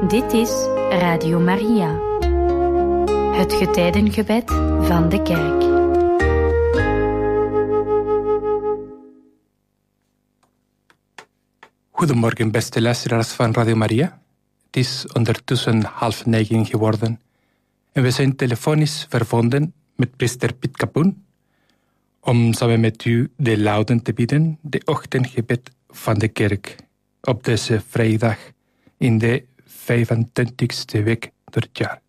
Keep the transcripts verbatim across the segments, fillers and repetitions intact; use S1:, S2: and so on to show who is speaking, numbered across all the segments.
S1: Dit is Radio Maria, het getijdengebed van de kerk.
S2: Goedemorgen, beste luisteraars van Radio Maria. Het is ondertussen half negen geworden en we zijn telefonisch verbonden met priester Piet Kapoen om samen met u de lauden te bidden, de ochtendgebed van de kerk, op deze vrijdag in de vijfentwintigste week door het jaar.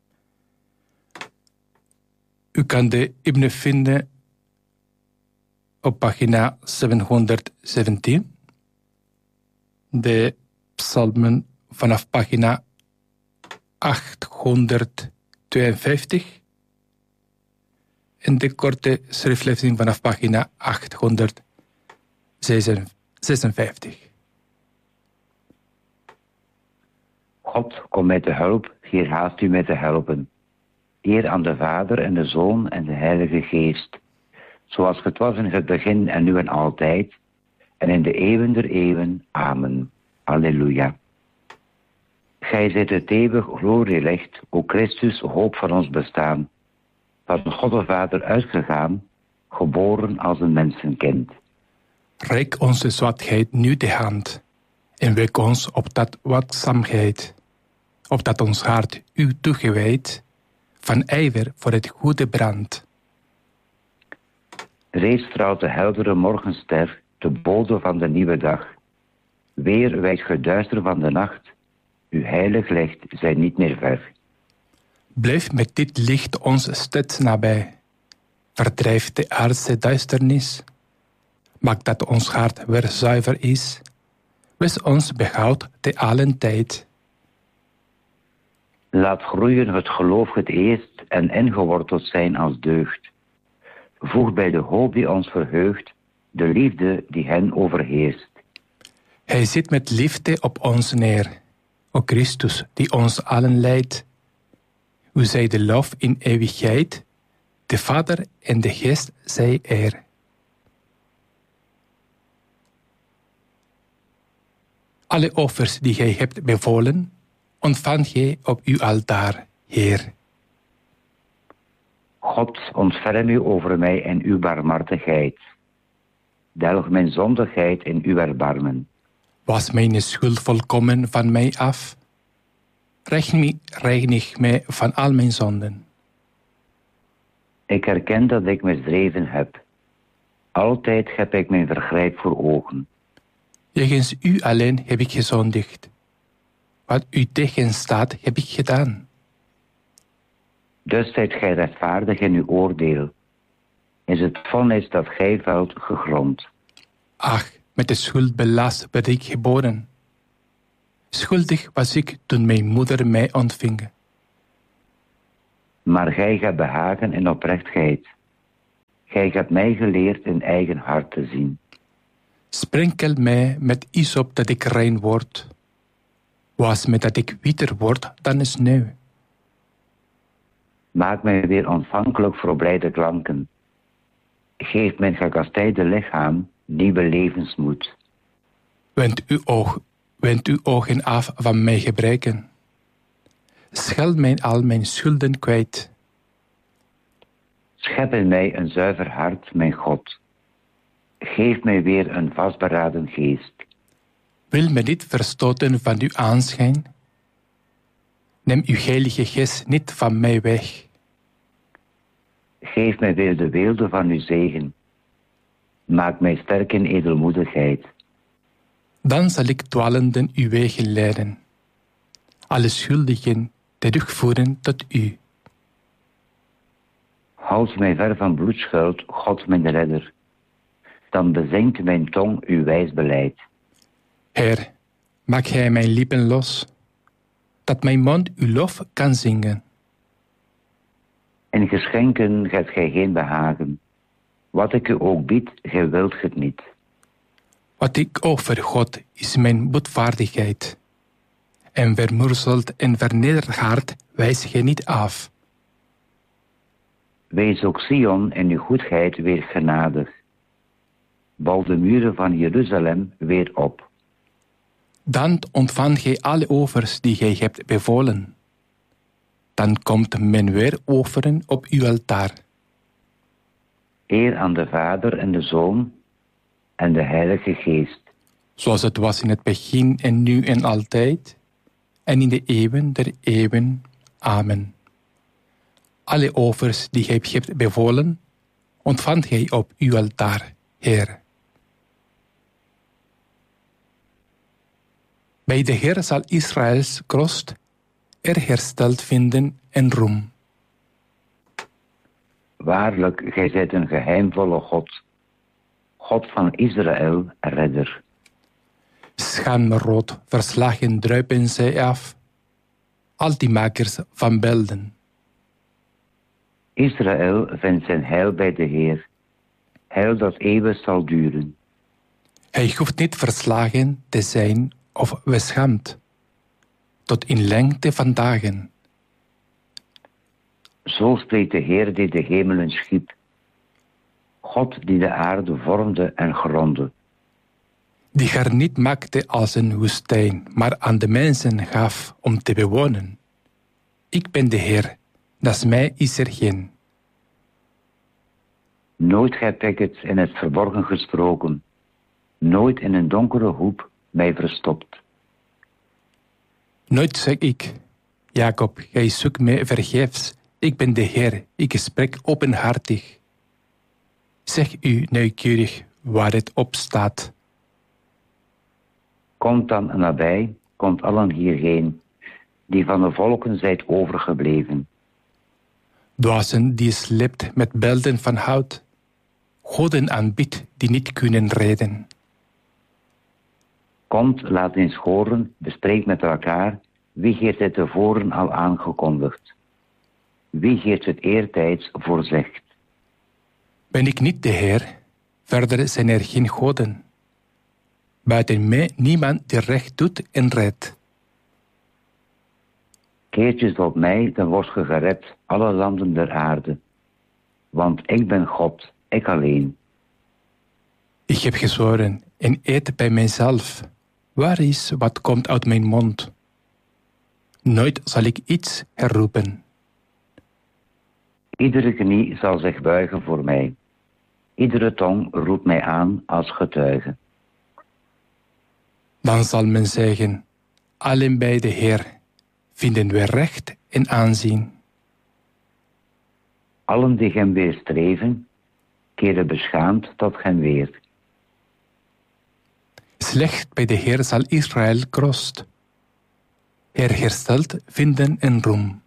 S2: U kan de hymne vinden op pagina zevenhonderdzeventien. De psalmen vanaf pagina achthonderdtweeënvijftig en de korte schriftlezing vanaf pagina achthonderdzesenvijftig.
S3: God, kom mij te hulp, hier haast u mij te helpen. Eer aan de Vader en de Zoon en de Heilige Geest, zoals het was in het begin en nu en altijd, en in de eeuwen der eeuwen. Amen. Halleluja. Gij zijt het eeuwig glorielicht, o Christus, hoop van ons bestaan, van God de Vader uitgegaan, geboren als een mensenkind.
S2: Reik onze zwakheid nu de hand en wek ons op dat waakzaamheid, opdat ons hart u toegewijd van ijver voor het goede brandt.
S3: Reeds straalt de heldere morgenster, de bode van de nieuwe dag. Weer wijst geduister van de nacht, uw heilig licht zij niet meer ver.
S2: Blijf met dit licht ons steeds nabij. Verdrijf de aardse duisternis. Maak dat ons hart weer zuiver is. Wees ons behoud te allen tijd.
S3: Laat groeien het geloof het eerst en ingeworteld zijn als deugd. Voeg bij de hoop die ons verheugt, de liefde die hen overheerst.
S2: Hij zit met liefde op ons neer, o Christus die ons allen leidt. U zij de lof in eeuwigheid, de Vader en de Geest zij eer. Alle offers die gij hebt bevolen, ontvang gij op uw altaar, Heer.
S3: God, ontferm u over mij in uw barmhartigheid. Delg mijn zondigheid in uw erbarmen.
S2: Was mijn schuld volkomen van mij af? Reinig mij van al mijn zonden.
S3: Ik herken dat ik misdreven heb. Altijd heb ik mijn vergrijp voor ogen.
S2: Jegens u alleen heb ik gezondigd. Wat u tegenstaat, heb ik gedaan.
S3: Dus zijt gij rechtvaardig in uw oordeel. Is het vonnis dat gij velt gegrond.
S2: Ach, met de schuld belast werd ik geboren. Schuldig was ik toen mijn moeder mij ontving.
S3: Maar gij gaat behagen in oprechtheid. Gij hebt mij geleerd in eigen hart te zien.
S2: Sprenkel mij met hyssop dat ik rein word. Was me dat ik witter word dan sneeuw.
S3: Maak mij weer ontvankelijk voor blijde klanken. Geef mijn gekastijde lichaam nieuwe levensmoed.
S2: Wend uw, oog, wend uw ogen af van mijn gebreken. Scheld mij al mijn schulden kwijt.
S3: Schep in mij een zuiver hart, mijn God. Geef mij weer een vastberaden geest.
S2: Wil me niet verstoten van uw aanschijn? Neem uw heilige geest niet van mij weg.
S3: Geef mij weer de weelde van uw zegen. Maak mij sterk in edelmoedigheid.
S2: Dan zal ik dwalenden uw wegen leiden. Alle schuldigen terugvoeren tot u.
S3: Houd mij ver van bloedschuld, God mijn redder. Dan bezingt mijn tong uw wijs beleid.
S2: Heer, maak gij mijn lippen los, dat mijn mond uw lof kan zingen.
S3: In geschenken hebt gij geen behagen. Wat ik u ook bied, gij wilt het niet.
S2: Wat ik offer God is mijn boetvaardigheid. En vermorzeld en vernederd hart wijs gij niet af.
S3: Wees ook Sion in uw goedheid weer genadig. Bouw de muren van Jeruzalem weer op.
S2: Dan ontvangt gij alle offers die gij hebt bevolen. Dan komt men weer offeren op uw altaar.
S3: Eer aan de Vader en de Zoon en de Heilige Geest.
S2: Zoals het was in het begin en nu en altijd, en in de eeuwen der eeuwen. Amen. Alle offers die gij hebt bevolen, ontvangt gij op uw altaar, Heer. Bij de Heer zal Israëls kroost er hersteld vinden en roem.
S3: Waarlijk, gij zijt een geheimvolle God, God van Israël, redder.
S2: Schaamrood verslagen druipen zij af, al die makers van beelden.
S3: Israël vindt zijn heil bij de Heer, heil dat eeuwig zal duren.
S2: Hij hoeft niet verslagen te zijn of beschaamd, tot in lengte van dagen.
S3: Zo spreekt de Heer die de hemelen schiep, God die de aarde vormde en grondde.
S2: Die haar niet maakte als een woestijn, maar aan de mensen gaf om te bewonen. Ik ben de Heer, naast mij is er geen.
S3: Nooit heb ik het in het verborgen gesproken, nooit in een donkere hoek mij verstopt.
S2: Nooit zeg ik, Jacob, gij zoekt mij vergeefs, ik ben de Heer, ik spreek openhartig. Zeg u nauwkeurig waar het op staat.
S3: Komt dan nabij, komt allen hierheen, die van de volken zijt overgebleven.
S2: Dwazen die slept met beelden van hout, goden aanbiedt die niet kunnen redden.
S3: Komt, laat eens horen, bespreek met elkaar, wie heeft het tevoren al aangekondigd? Wie heeft het eertijds voorzegd?
S2: Ben ik niet de Heer, verder zijn er geen goden. Buiten mij niemand die recht doet en redt.
S3: Keert je tot mij, dan wordt ge gered, alle landen der aarde. Want ik ben God, ik alleen.
S2: Ik heb gezworen en eet bij mijzelf. Waar is wat komt uit mijn mond? Nooit zal ik iets herroepen.
S3: Iedere knie zal zich buigen voor mij. Iedere tong roept mij aan als getuige.
S2: Dan zal men zeggen, allen bij de Heer vinden we recht en aanzien.
S3: Allen die hem weerstreven, keren beschaamd tot hem weer.
S2: Slecht bij de Heer zal Israël kroost. Heer hersteld vinden en roem.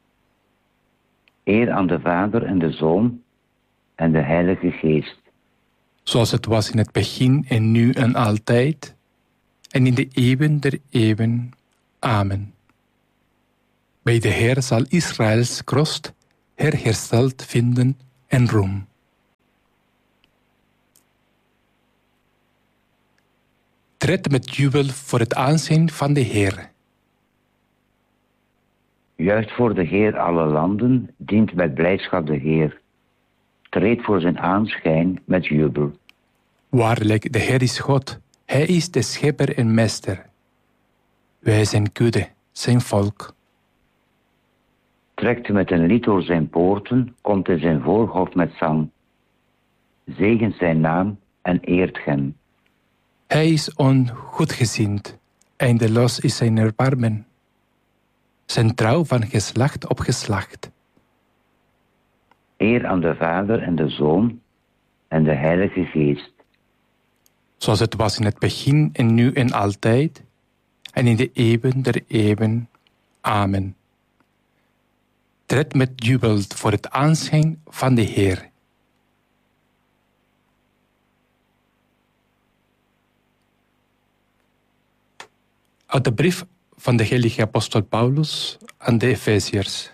S3: Eer aan de Vader en de Zoon en de Heilige Geest.
S2: Zoals het was in het begin en nu en altijd, en in de eeuwen der eeuwen. Amen. Bij de Heer zal Israëls kroost herhersteld vinden en roem. Tred met jubel voor het aanzien van de Heer.
S3: Juist voor de Heer alle landen, dient met blijdschap de Heer. Treed voor zijn aanschijn met jubel.
S2: Waarlijk, de Heer is God. Hij is de schepper en meester. Wij zijn kudde, zijn volk.
S3: Trekt met een lied door zijn poorten, komt in zijn voorhof met zang. Zegent zijn naam en eert hem.
S2: Hij is ongoedgezind, eindeloos is zijn erbarmen. Zijn trouw van geslacht op geslacht.
S3: Eer aan de Vader en de Zoon en de Heilige Geest.
S2: Zoals het was in het begin en nu en altijd, en in de eeuwen der eeuwen. Amen. Tred met jubel voor het aanschijn van de Heer. Uit de brief van de heilige apostel Paulus aan de Efeziërs.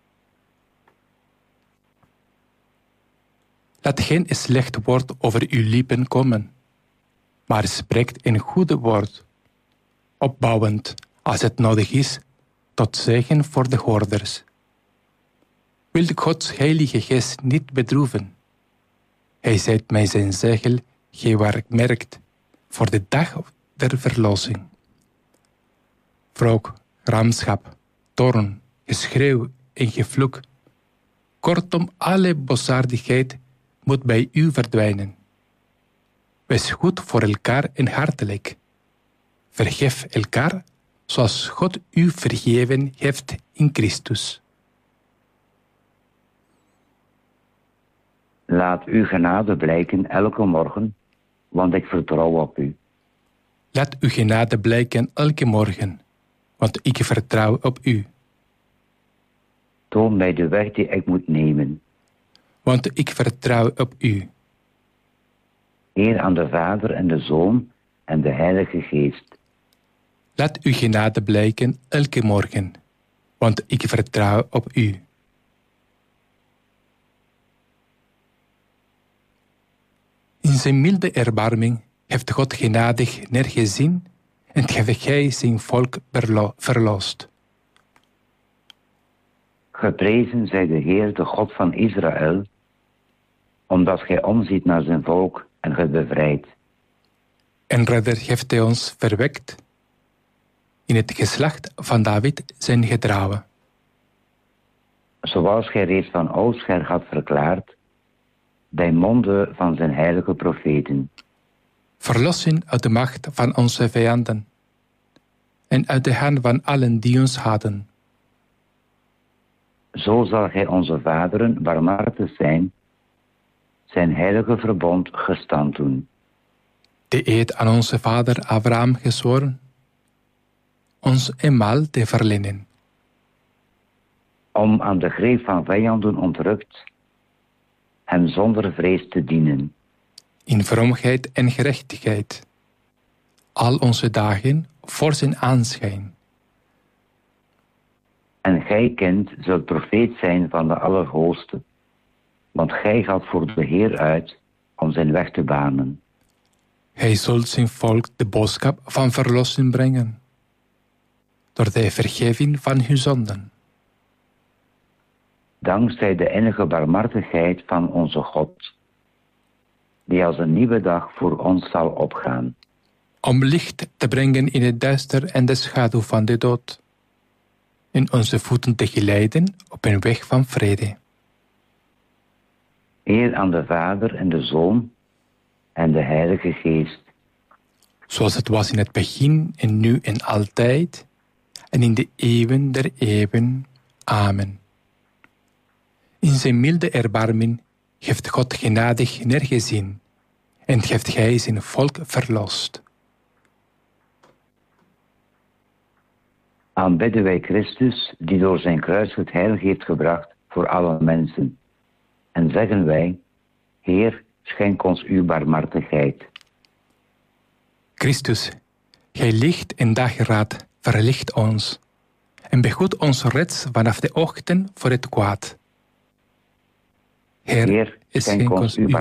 S2: Laat geen slecht woord over uw lippen komen, maar spreekt een goede woord, opbouwend als het nodig is, tot zegen voor de hoorders. Wil Gods heilige geest niet bedroeven. Hij zet mij zijn zegel gewaarmerkt voor de dag der verlossing. wrok, ramschap, toorn, geschreeuw en gevloek. Kortom, alle boosaardigheid moet bij u verdwijnen. Wees goed voor elkaar en hartelijk. Vergeef elkaar zoals God u vergeven heeft in Christus.
S3: Laat uw genade blijken elke morgen, want ik vertrouw op u.
S2: Laat uw genade blijken elke morgen, want ik vertrouw op u.
S3: Toon mij de weg die ik moet nemen.
S2: Want ik vertrouw op u.
S3: Eer aan de Vader en de Zoon en de Heilige Geest.
S2: Laat uw genade blijken elke morgen, want ik vertrouw op u. In zijn milde erbarming heeft God genadig neergezien en heeft hij zijn volk verlo- verlost.
S3: Geprezen zij de Heer, de God van Israël, omdat gij omziet naar zijn volk en gij bevrijdt.
S2: En redder heeft hij ons verwekt. In het geslacht van David zijn getrouwen.
S3: Zoals gij reeds van oudsher had verklaard, bij monden van zijn heilige profeten.
S2: Verlossen uit de macht van onze vijanden en uit de hand van allen die ons haten.
S3: Zo zal gij onze vaderen barmhartig zijn, zijn heilige verbond gestand doen.
S2: De eed aan onze vader Abraham gezworen, ons eenmaal te verlenen.
S3: Om aan de greep van vijanden ontrukt, hem zonder vrees te dienen.
S2: In vroomheid en gerechtigheid, al onze dagen voor zijn aanschijn.
S3: En gij, kind, zult profeet zijn van de Allerhoogste, want gij gaat voor de Heer uit om zijn weg te banen.
S2: Hij zult zijn volk de boodschap van verlossing brengen, door de vergeving van hun zonden.
S3: Dankzij de innige barmhartigheid van onze God, die als een nieuwe dag voor ons zal opgaan.
S2: Om licht te brengen in het duister en de schaduw van de dood, en onze voeten te geleiden op een weg van vrede.
S3: Eer aan de Vader en de Zoon en de Heilige Geest.
S2: Zoals het was in het begin en nu en altijd, en in de eeuwen der eeuwen. Amen. In zijn milde erbarming heeft God genadig neergezien en heeft hij zijn volk verlost.
S3: Aanbidden wij Christus, die door zijn kruis het heil heeft gebracht voor alle mensen. En zeggen wij, Heer, schenk ons uw barmhartigheid.
S2: Christus, gij licht en dageraad, verlicht ons en behoedt ons reeds vanaf de ochtend voor het kwaad. Heer,
S3: Heer, schenk ons uw